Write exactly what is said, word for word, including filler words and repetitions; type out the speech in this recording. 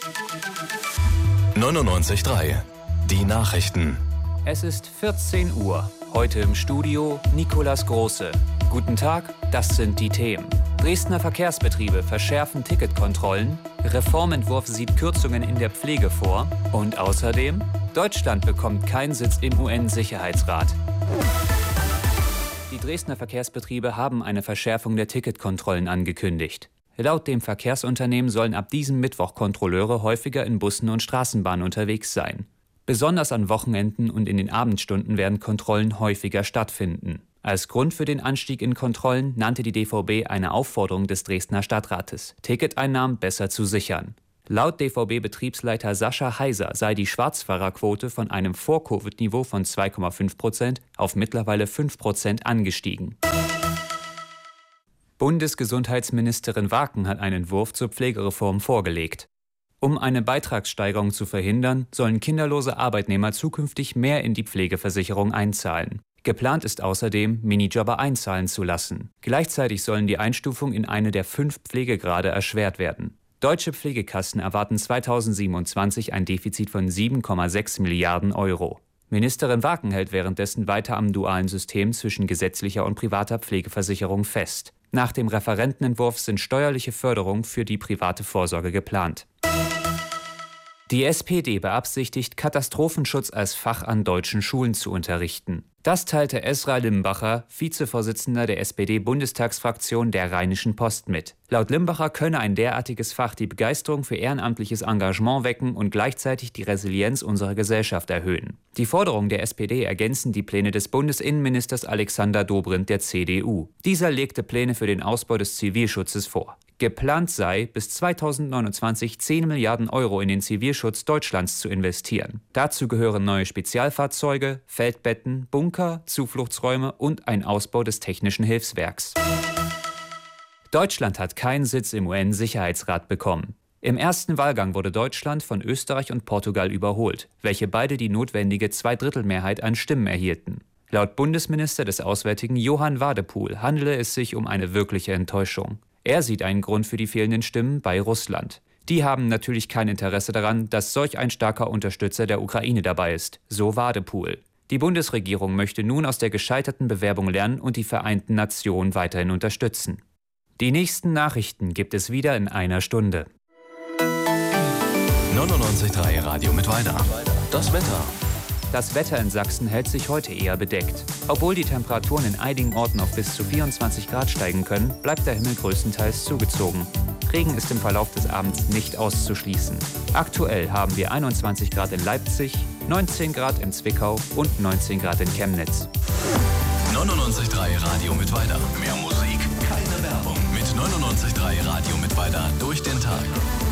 neunundneunzig Komma drei. Die Nachrichten. Es ist vierzehn Uhr. Heute im Studio Nicolas Große. Guten Tag, das sind die Themen. Dresdner Verkehrsbetriebe verschärfen Ticketkontrollen. Reformentwurf sieht Kürzungen in der Pflege vor. Und außerdem, Deutschland bekommt keinen Sitz im U N-Sicherheitsrat. Die Dresdner Verkehrsbetriebe haben eine Verschärfung der Ticketkontrollen angekündigt. Laut dem Verkehrsunternehmen sollen ab diesem Mittwoch Kontrolleure häufiger in Bussen und Straßenbahnen unterwegs sein. Besonders an Wochenenden und in den Abendstunden werden Kontrollen häufiger stattfinden. Als Grund für den Anstieg in Kontrollen nannte die D V B eine Aufforderung des Dresdner Stadtrates, Ticketeinnahmen besser zu sichern. Laut D V B-Betriebsleiter Sascha Heiser sei die Schwarzfahrerquote von einem Vor-Covid-Niveau von zwei Komma fünf Prozent auf mittlerweile fünf Prozent angestiegen. Bundesgesundheitsministerin Waken hat einen Entwurf zur Pflegereform vorgelegt. Um eine Beitragssteigerung zu verhindern, sollen kinderlose Arbeitnehmer zukünftig mehr in die Pflegeversicherung einzahlen. Geplant ist außerdem, Minijobber einzahlen zu lassen. Gleichzeitig sollen die Einstufung in eine der fünf Pflegegrade erschwert werden. Deutsche Pflegekassen erwarten zweitausendsiebenundzwanzig ein Defizit von sieben Komma sechs Milliarden Euro. Ministerin Waken hält währenddessen weiter am dualen System zwischen gesetzlicher und privater Pflegeversicherung fest. Nach dem Referentenentwurf sind steuerliche Förderungen für die private Vorsorge geplant. Die S P D beabsichtigt, Katastrophenschutz als Fach an deutschen Schulen zu unterrichten. Das teilte Esra Limbacher, Vizevorsitzender der S P D-Bundestagsfraktion der Rheinischen Post mit. Laut Limbacher könne ein derartiges Fach die Begeisterung für ehrenamtliches Engagement wecken und gleichzeitig die Resilienz unserer Gesellschaft erhöhen. Die Forderungen der S P D ergänzen die Pläne des Bundesinnenministers Alexander Dobrindt der C D U. Dieser legte Pläne für den Ausbau des Zivilschutzes vor. Geplant sei, bis zweitausendneunundzwanzig zehn Milliarden Euro in den Zivilschutz Deutschlands zu investieren. Dazu gehören neue Spezialfahrzeuge, Feldbetten, Bunker, Zufluchtsräume und ein Ausbau des Technischen Hilfswerks. Deutschland hat keinen Sitz im U N-Sicherheitsrat bekommen. Im ersten Wahlgang wurde Deutschland von Österreich und Portugal überholt, welche beide die notwendige Zweidrittelmehrheit an Stimmen erhielten. Laut Bundesminister des Auswärtigen Johann Wadepool handele es sich um eine wirkliche Enttäuschung. Er sieht einen Grund für die fehlenden Stimmen bei Russland. Die haben natürlich kein Interesse daran, dass solch ein starker Unterstützer der Ukraine dabei ist, so Wadepool. Die Bundesregierung möchte nun aus der gescheiterten Bewerbung lernen und die Vereinten Nationen weiterhin unterstützen. Die nächsten Nachrichten gibt es wieder in einer Stunde. neunundneunzig Komma drei Radio Mittweida. Das Wetter. Das Wetter in Sachsen hält sich heute eher bedeckt. Obwohl die Temperaturen in einigen Orten auf bis zu vierundzwanzig Grad steigen können, bleibt der Himmel größtenteils zugezogen. Regen ist im Verlauf des Abends nicht auszuschließen. Aktuell haben wir einundzwanzig Grad in Leipzig, neunzehn Grad in Zwickau und neunzehn Grad in Chemnitz. neunundneunzig Komma drei Radio Mittweida. Mehr Musik, keine Werbung. Mit neunundneunzig Komma drei Radio Mittweida durch den Tag.